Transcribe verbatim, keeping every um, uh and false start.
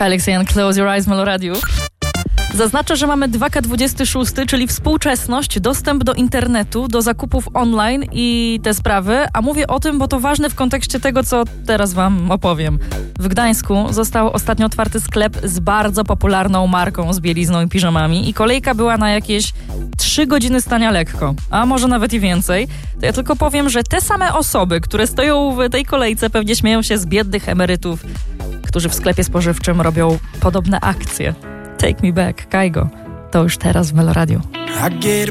Alexian, Close Your Eyes, Melo Radio. Zaznaczę, że mamy dwa K dwudziesty szósty, czyli współczesność, dostęp do internetu, do zakupów online i te sprawy, a mówię o tym, bo to ważne w kontekście tego, co teraz wam opowiem. W Gdańsku został ostatnio otwarty sklep z bardzo popularną marką z bielizną i piżamami i kolejka była na jakieś trzy godziny stania lekko, a może nawet i więcej. To ja tylko powiem, że te same osoby, które stoją w tej kolejce, pewnie śmieją się z biednych emerytów, którzy w sklepie spożywczym robią podobne akcje. Take Me Back, Kygo. To już teraz w Melo Radio. I get